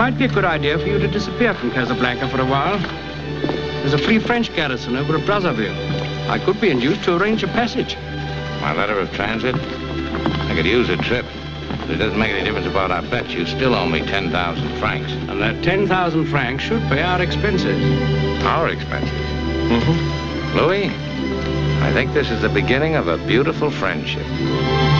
Might be a good idea for you to disappear from Casablanca for a while. There's a free French garrison over at Brazzaville. I could be induced to arrange a passage. My letter of transit? I could use a trip. But it doesn't make any difference about our bet. You still owe me 10,000 francs. And that 10,000 francs should pay our expenses. Our expenses? Mm-hmm. Louis, I think this is the beginning of a beautiful friendship.